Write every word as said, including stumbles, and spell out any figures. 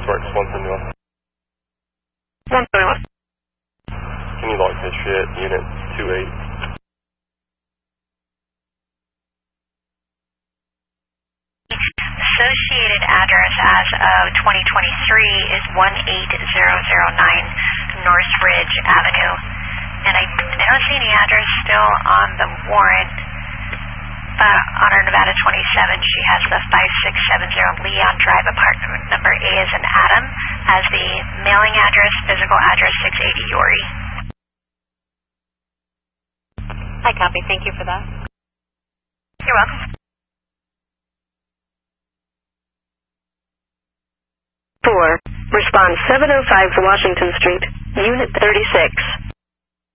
works, one seventy-one. one seventy-one. Can you log history at unit two eight? Associated address as of twenty twenty-three is one eight zero zero nine North Ridge Avenue. And I, I don't see any address still on the warrant. Uh, on her Nevada twenty-seven, she has the five six seven zero Leon Drive, apartment number A as in Adam, as the mailing address, physical address six eighty Yori. I copy. Thank you for that. You're welcome. four. Respond seven oh five Washington Street, Unit thirty-six.